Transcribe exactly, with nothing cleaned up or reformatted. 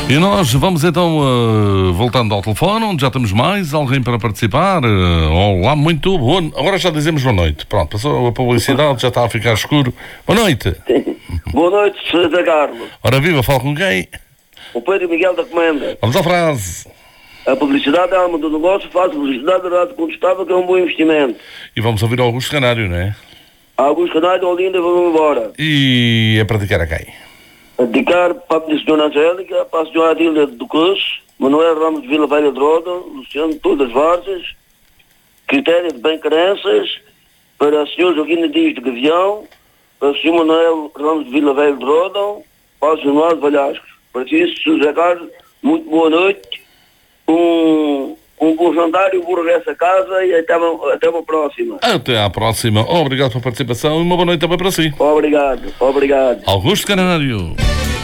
E nós vamos então uh, voltando ao telefone, onde já temos mais alguém para participar. Uh, olá, muito boa. Agora já dizemos boa noite. Pronto, passou a publicidade, já está a ficar escuro. Boa noite. Sim. Boa noite, senhor Carlos. Ora viva, fala com quem? O Pedro Miguel da Comenda. Vamos à frase. A publicidade é a alma do negócio, faz publicidade da rádio contestável, que é um bom investimento. E vamos ouvir Augusto Canário, não é? Augusto Canário, Olinda, vamos embora. E a praticar a quem? A dedicar para a senhora Angélica, para a senhora Adília do Cus, Manuel Ramos de Vila Velha de Roda, Luciano de Todas Várzea, Critério de Bem-Carenças, para a senhora Joaquina Dias de Gavião, para o senhor Manuel Ramos de Vila Velha de Roda, para o senhor Manuel Valhasco. Para isso, senhor José Carlos, muito boa noite, um, um bom jantar e um bom regresso a casa e até uma, até uma próxima. Até à próxima. Obrigado pela participação e uma boa noite também para si. Obrigado, obrigado. Augusto Canário.